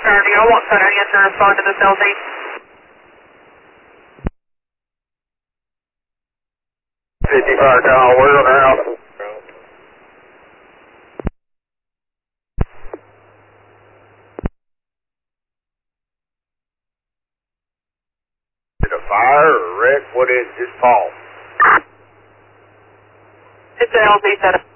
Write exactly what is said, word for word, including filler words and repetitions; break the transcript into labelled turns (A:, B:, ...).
A: Starting, I want center again to respond to this L Z.
B: fifty-five down, we're on the house. Is it a fire or a wreck? What is it? Just fall?
A: It's an L Z setup.